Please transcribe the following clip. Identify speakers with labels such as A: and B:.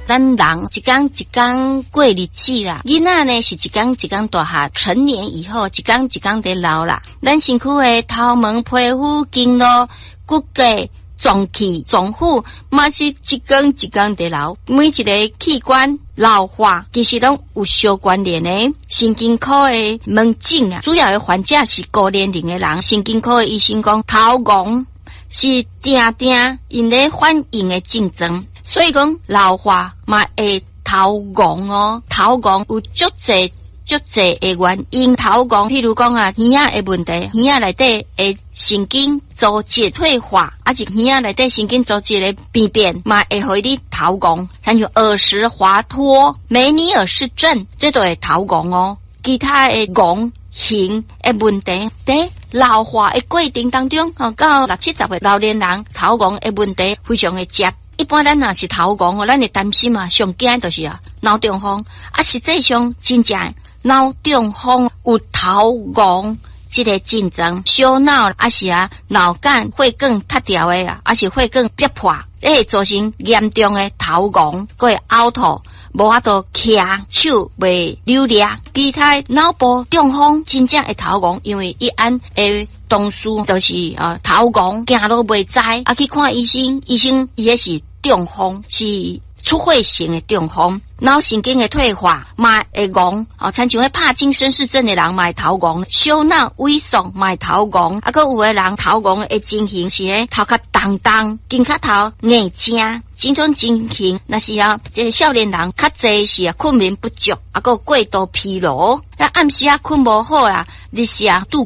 A: 咱人一天一天过日子啦，囡仔呢是一天一天大汉，成年以后一天一天在老啦。咱身躯的头毛、皮肤、经络、骨骼、脏器、脏腑，嘛是一天一天在老。每一个器官老化，其实拢有相关联的。神经科的门诊啊，主要的患者是高年龄的人。神经科的医生讲，头戆是定定因咧反应的症状，所以讲老化嘛会头戆哦。头戆有足侪的原因，头戆譬如讲啊，耳仔的问题，耳仔内底的神经组织退化，啊是耳仔内底神经组织的病变，嘛会互你头戆，像耳石滑脱、梅尼尔氏症，这都会头戆哦。其他的戆形的问题，在老化的过程当中，到60、70的老年人，头戆的问题非常的接。一般咱若是头戆，咱会担心嘛，上惊就是脑中风，实际上真正脑中风有头戆这个症状，小脑是脑干会更塌掉的是会更逼迫，这会造成严重的头戆，还会呕吐。无法度徛手袂流力，其他脑部中风真正会头戆，因为伊安的同事就是头戆，行路袂知，去看医生，医生伊也是中风，是出血性的中风。脑神经的退化嘛会戆，亲像帕金森氏症的人嘛会头戆，小脑萎缩嘛会头戆，还有的人头戆的情形是头壳重重，肩胛头硬正，这种情形那是这个少年人较侪是困眠不足，还有过度疲劳，暗时困无好啦，日时